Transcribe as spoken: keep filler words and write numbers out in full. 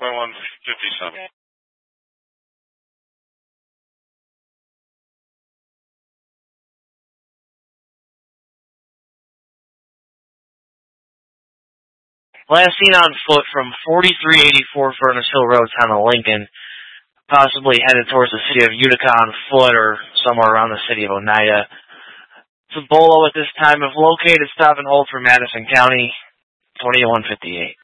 point one fifty-seven. Last seen on foot from forty-three eighty-four Furnace Hill Road, town of Lincoln, possibly headed towards the city of Utica on foot or somewhere around the city of Oneida. It's a bolo at this time. If located, stop and hold for Madison County, twenty-one fifty-eight.